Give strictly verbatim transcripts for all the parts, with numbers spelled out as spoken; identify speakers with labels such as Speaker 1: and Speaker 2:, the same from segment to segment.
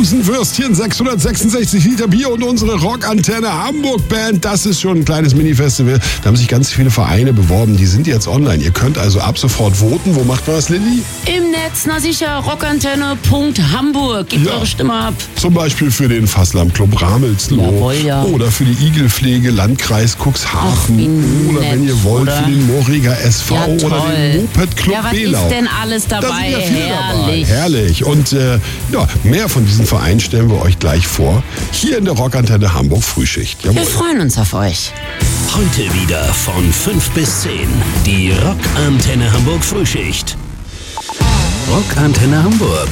Speaker 1: tausend Würstchen, sechshundertsechsundsechzig Liter Bier und unsere Rockantenne Hamburg Band. Das ist schon ein kleines Mini-Festival. Da haben sich ganz viele Vereine beworben. Die sind jetzt online. Ihr könnt also ab sofort voten. Wo macht man das, Lilly?
Speaker 2: Im Netz, na sicher, rockantenne punkt hamburg. Gebt
Speaker 1: Ja.
Speaker 2: eure Stimme ab.
Speaker 1: Zum Beispiel für den Fasslam-Club Ramelsloh.
Speaker 2: Jawohl, ja.
Speaker 1: Oder für die Igelpflege Landkreis Cuxhaven.
Speaker 2: Ach, wie
Speaker 1: Oder
Speaker 2: nett,
Speaker 1: wenn ihr wollt,
Speaker 2: oder?
Speaker 1: für den Moriger S V
Speaker 2: Ja,
Speaker 1: oder
Speaker 2: toll.
Speaker 1: den Moped-Club
Speaker 2: Ja, was
Speaker 1: Belau.
Speaker 2: ist denn alles
Speaker 1: Da
Speaker 2: dabei?
Speaker 1: sind ja viele dabei.
Speaker 2: Herrlich.
Speaker 1: Herrlich. Und äh, ja, mehr von diesen Vereinen stellen wir euch gleich vor. Hier in der Rockantenne Hamburg Frühschicht. Jawohl.
Speaker 2: Wir freuen uns auf euch.
Speaker 3: Heute wieder von fünf bis zehn. Die Rockantenne Hamburg Frühschicht. Rockantenne Hamburg.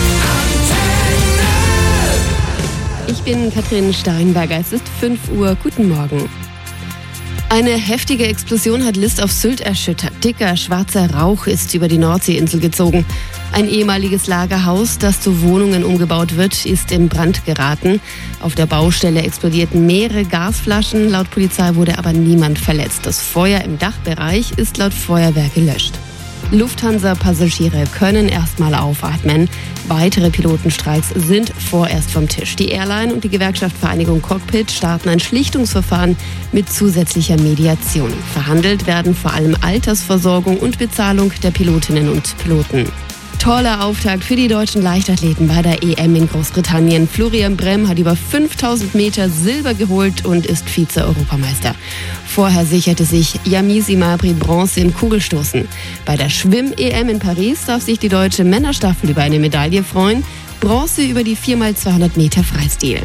Speaker 4: Ich bin Katrin Steinberger. Es ist fünf Uhr. Guten Morgen. Eine heftige Explosion hat List auf Sylt erschüttert. Dicker, schwarzer Rauch ist über die Nordseeinsel gezogen. Ein ehemaliges Lagerhaus, das zu Wohnungen umgebaut wird, ist in Brand geraten. Auf der Baustelle explodierten mehrere Gasflaschen. Laut Polizei wurde aber niemand verletzt. Das Feuer im Dachbereich ist laut Feuerwehr gelöscht. Lufthansa-Passagiere können erstmal aufatmen. Weitere Pilotenstreiks sind vorerst vom Tisch. Die Airline und die Gewerkschaft Vereinigung Cockpit starten ein Schlichtungsverfahren mit zusätzlicher Mediation. Verhandelt werden vor allem Altersversorgung und Bezahlung der Pilotinnen und Piloten. Toller Auftakt für die deutschen Leichtathleten bei der E M in Großbritannien. Florian Brehm hat über fünftausend Meter Silber geholt und ist Vize-Europameister. Vorher sicherte sich Yamisi Mabry Bronze im Kugelstoßen. Bei der Schwimm-E M in Paris darf sich die deutsche Männerstaffel über eine Medaille freuen. Bronze über die vier mal zweihundert Meter Freistil.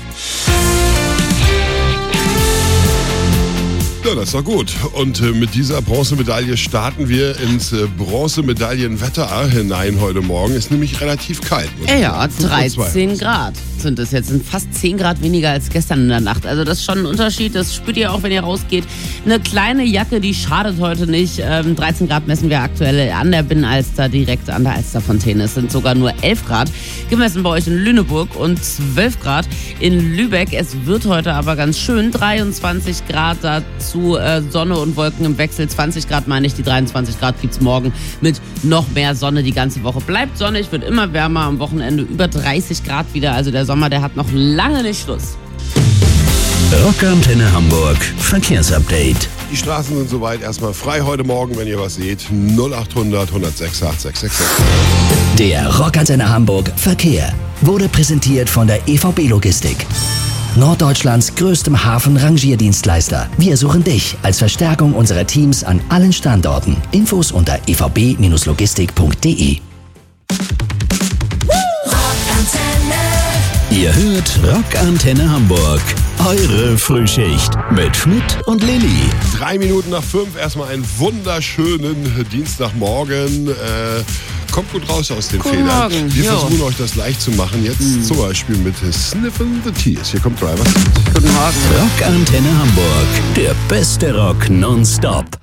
Speaker 1: Ja, das war gut. Und äh, mit dieser Bronzemedaille starten wir ins äh, Bronzemedaillenwetter hinein heute Morgen. Ist nämlich relativ kalt. muss ich
Speaker 2: Ja,
Speaker 1: sagen. fünf Uhr zwei.
Speaker 2: dreizehn Grad sind es jetzt. Sind fast zehn Grad weniger als gestern in der Nacht. Also das ist schon ein Unterschied. Das spürt ihr auch, wenn ihr rausgeht. Eine kleine Jacke, die schadet heute nicht. Ähm, dreizehn Grad messen wir aktuell an der Binnenalster, direkt an der Alsterfontäne. Es sind sogar nur elf Grad. Gemessen bei euch in Lüneburg und zwölf Grad in Lübeck. Es wird heute aber ganz schön. dreiundzwanzig Grad dazu. Äh, Sonne und Wolken im Wechsel. zwanzig Grad meine ich. Die dreiundzwanzig Grad gibt's morgen mit noch mehr Sonne. Die ganze Woche bleibt sonnig, wird immer wärmer. Am Wochenende über dreißig Grad wieder. Also der Sommer, der hat noch lange nicht Schluss.
Speaker 3: Rockantenne Hamburg Verkehrsupdate.
Speaker 1: Die Straßen sind soweit erstmal frei heute Morgen, wenn ihr was seht. null acht hundert, hundertsechs, acht sechs sechs sechs.
Speaker 5: Der Rockantenne Hamburg Verkehr wurde präsentiert von der E V B Logistik. Norddeutschlands größtem Hafen-Rangierdienstleister. Wir suchen dich als Verstärkung unserer Teams an allen Standorten. Infos unter e v b logistik punkt d e.
Speaker 3: Ihr hört Rockantenne Hamburg. Eure Frühschicht mit Schmidt und Lilly.
Speaker 1: Drei Minuten nach fünf. Erstmal einen wunderschönen Dienstagmorgen. Äh, kommt gut raus aus den
Speaker 2: Guten
Speaker 1: Federn.
Speaker 2: Morgen.
Speaker 1: Wir
Speaker 2: Jo.
Speaker 1: versuchen euch das leicht zu machen. Jetzt
Speaker 2: Mhm.
Speaker 1: zum Beispiel mit Sniffin' the Tears. Hier kommt Driver.
Speaker 2: Guten Morgen.
Speaker 3: Rockantenne Hamburg. Der beste Rock nonstop.